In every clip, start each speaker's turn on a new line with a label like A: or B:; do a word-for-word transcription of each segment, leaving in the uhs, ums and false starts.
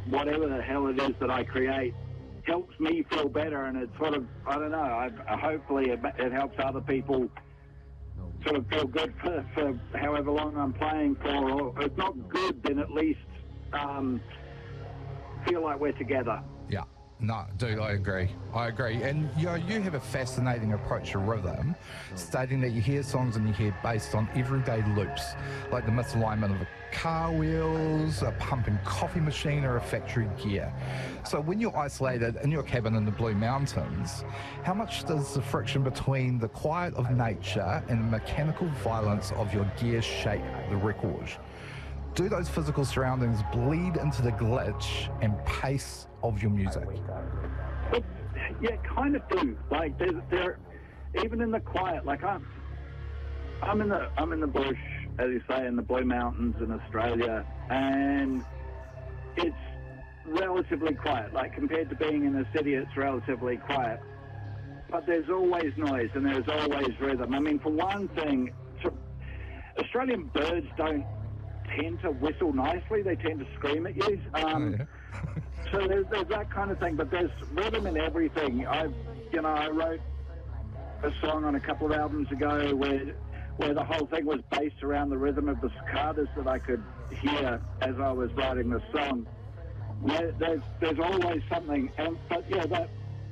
A: whatever the hell it is that I create helps me feel better, and it sort of, I don't know, I, hopefully it, it helps other people sort of feel good for, for however long I'm playing for, or if not good, then at least um, feel like we're together.
B: Yeah. No, dude, I agree. I agree. And you know, you have a fascinating approach to rhythm, stating that you hear songs in your head based on everyday loops, like the misalignment of a car wheels, a pumping coffee machine, or a factory gear. So when you're isolated in your cabin in the Blue Mountains, how much does the friction between the quiet of nature and the mechanical violence of your gear shape the record? Do those physical surroundings bleed into the glitch and pace of your music?
A: But, yeah, kind of do. Like, they're, they're even in the quiet. Like, I'm, I'm in the, I'm in the bush, as you say, in the Blue Mountains in Australia, and it's relatively quiet. Like, compared to being in a city, it's relatively quiet. But there's always noise, and there's always rhythm. I mean, for one thing, Australian birds don't tend to whistle nicely. They tend to scream at you. Um, oh, yeah. So there's, there's that kind of thing, but there's rhythm in everything. I, you know, I wrote a song on a couple of albums ago where where the whole thing was based around the rhythm of the cicadas that I could hear as I was writing the song. There, there's there's always something, and but yeah, that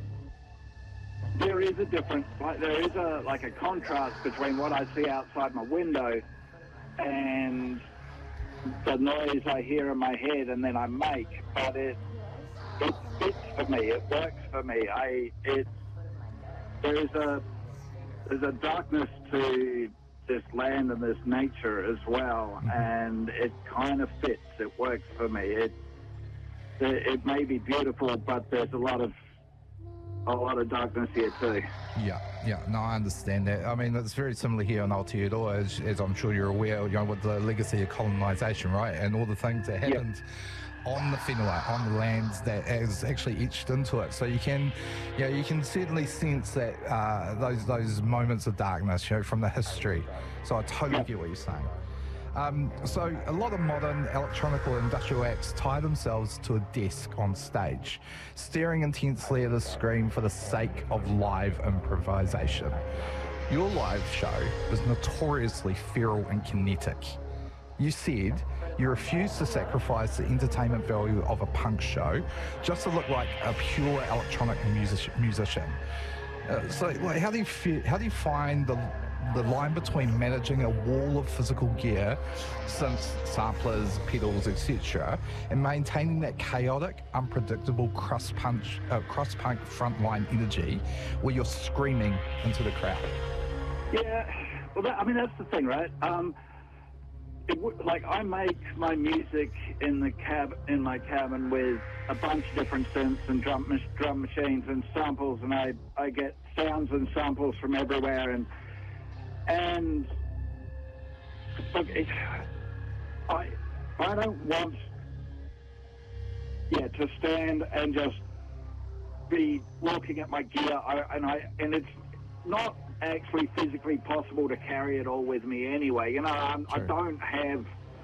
A: there is a difference. Like there is a like a contrast between what I see outside my window and the noise I hear in my head and then I make, but it it fits for me. It works for me. I it there is a there's a darkness to this land and this nature as well, mm-hmm. and it kind of fits. It works for me. It it, it may be beautiful, but there's a lot of a lot of darkness here too.
B: Yeah, yeah, no, I understand that. I mean, it's very similar here in Aotearoa, as, as I'm sure you're aware, you know, with the legacy of colonisation, right, and all the things that happened yep. on the whenua, on the lands that is actually etched into it. So you can, you know, you can certainly sense that uh, those those moments of darkness, you know, from the history. So I totally yep. get what you're saying. Um, so a lot of modern electronic or industrial acts tie themselves to a desk on stage, staring intensely at a screen for the sake of live improvisation. Your live show is notoriously feral and kinetic. You said you refuse to sacrifice the entertainment value of a punk show just to look like a pure electronic music musician. Uh, so like, how do you feel, how do you find the the line between managing a wall of physical gear, synths, samplers, pedals, et cetera, and maintaining that chaotic, unpredictable cross-punch, uh, cross-punk frontline energy where you're screaming into the crowd?
A: Yeah, well, that, I mean, that's the thing, right? Um, it w like, I make my music in the cab in my cabin with a bunch of different synths and drum, mach drum machines and samples, and I, I get sounds and samples from everywhere, and And look, it, I I don't want yeah to stand and just be looking at my gear. I, and I and it's not actually physically possible to carry it all with me anyway. You know, I'm, I don't have.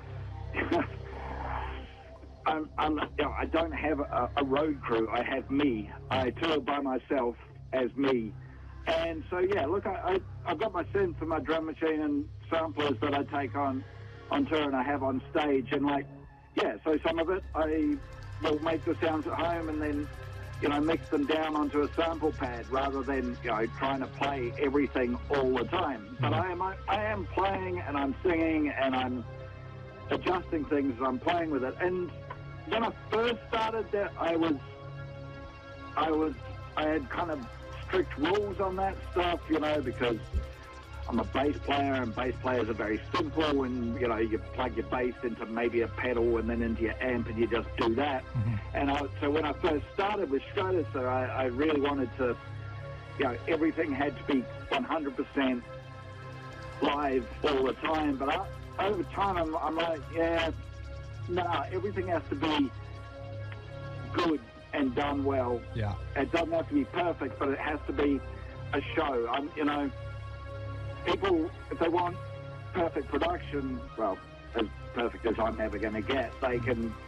A: I'm, I'm, you know, I don't have a, a road crew. I have me. I tour by myself as me. And so, yeah, look, I, I, I've got my synths and my drum machine and samplers that I take on, on tour and I have on stage. And, like, yeah, so some of it I will make the sounds at home and then, you know, mix them down onto a sample pad rather than, you know, trying to play everything all the time. But I am, I, I am playing and I'm singing and I'm adjusting things as I'm playing with it. And when I first started that, I was, I was, I had kind of strict rules on that stuff, you know, because I'm a bass player and bass players are very simple and, you know, you plug your bass into maybe a pedal and then into your amp and you just do that. Mm-hmm. And I, so when I first started with Stratosphere, I, I really wanted to, you know, everything had to be one hundred percent live all the time. But I, over time, I'm, I'm like, yeah, nah, everything has to be good and done well.
B: Yeah.
A: It doesn't have to be perfect, but it has to be a show. I'm, you know, people, if they want perfect production, well, as perfect as I'm ever going to get, they can